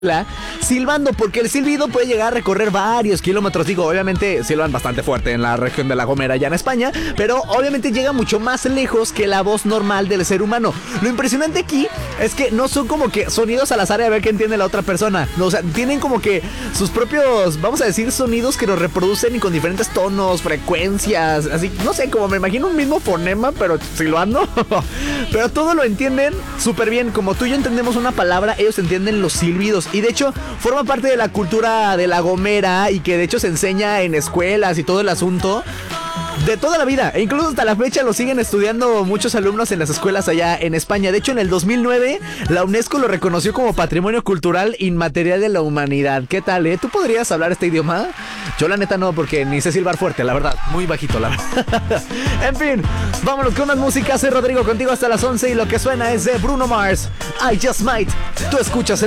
silbando, porque el silbido puede llegar a recorrer varios kilómetros. Digo, obviamente silban bastante fuerte en la región de La Gomera, allá en España, pero obviamente llega mucho más lejos que la voz normal del ser humano. Lo impresionante aquí es que no son como que sonidos al azar y a ver qué entiende la otra persona. No, o sea, tienen como que sus propios, vamos a decir, sonidos que los reproducen y con diferentes tonos, frecuencias, así, no sé, como me imagino un mismo fonema, pero silbando. Pero todo lo entienden súper bien. Como tú y yo entendemos una palabra, ellos entienden los silbidos. Y de hecho, forma parte de la cultura de La Gomera y que de hecho se enseña en escuelas y todo el asunto de toda la vida. E incluso hasta la fecha lo siguen estudiando muchos alumnos en las escuelas allá en España. De hecho, en el 2009, la UNESCO lo reconoció como Patrimonio Cultural Inmaterial de la Humanidad. ¿Qué tal, ¿Tú podrías hablar este idioma? Yo la neta no, porque ni sé silbar fuerte, la verdad. Muy bajito, la verdad. En fin, vámonos con más música. Soy Rodrigo, contigo hasta las 11 y lo que suena es de Bruno Mars, I Just Might. Tú escuchas